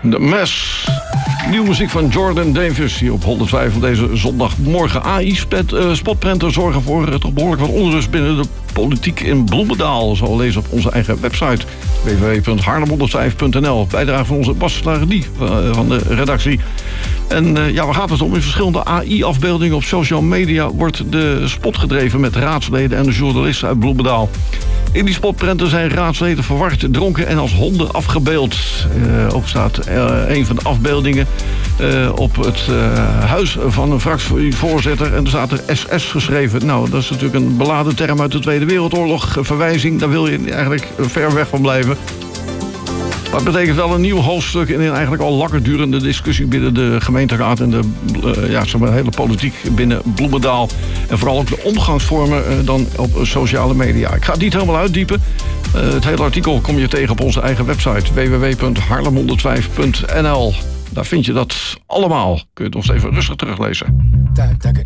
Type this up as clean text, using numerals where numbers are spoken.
The Mess. Nieuwe muziek van Jordan Davis hier op 105 van deze zondagmorgen. AI-spotprenten zorgen voor toch behoorlijk wat onrust binnen de politiek in Bloemendaal. Zo lezen op onze eigen website www.haarlem105.nl. Bijdrage van onze Bas Slaredie van de redactie. En waar gaat het om? In verschillende AI-afbeeldingen op social media wordt de spot gedreven met raadsleden en de journalisten uit Bloemendaal. In die spotprenten zijn raadsleden verward, dronken en als honden afgebeeld. Ook staat een van de afbeeldingen op het huis van een fractievoorzitter. En er staat er SS geschreven. Nou, dat is natuurlijk een beladen term uit de Tweede Wereldoorlog. Verwijzing, daar wil je eigenlijk ver weg van blijven. Maar het betekent wel een nieuw hoofdstuk in een eigenlijk al langer durende discussie binnen de gemeenteraad en de hele politiek binnen Bloemendaal. En vooral ook de omgangsvormen dan op sociale media. Ik ga het niet helemaal uitdiepen. Het hele artikel kom je tegen op onze eigen website www.haarlem105.nl. Daar vind je dat allemaal. Kun je het nog eens even rustig teruglezen.